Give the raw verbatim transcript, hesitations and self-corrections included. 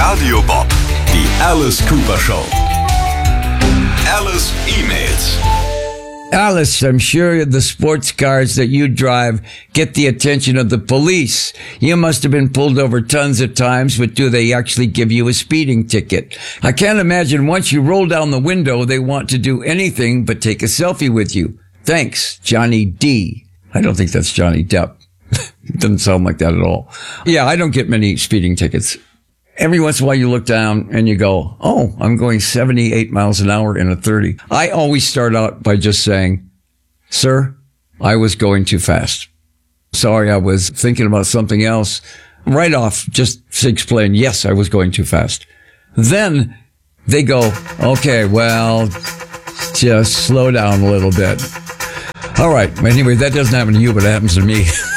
Radio Bob, die Alice Cooper Show. Alice E-Mails. Alice, I'm sure the sports cars that you drive get the attention of the police. You must have been pulled over tons of times, but do they actually give you a speeding ticket? I can't imagine once you roll down the window, they want to do anything but take a selfie with you. Thanks, Johnny D. I don't think that's Johnny Depp. It doesn't sound like that at all. Yeah, I don't get many speeding tickets. Every once in a while you look down and you go, oh, I'm going seventy-eight miles an hour in a thirty. I always start out by just saying, sir, I was going too fast. Sorry, I was thinking about something else. Right off, just to explain, yes, I was going too fast. Then they go, okay, well, just slow down a little bit. All right. Anyway, that doesn't happen to you, but it happens to me.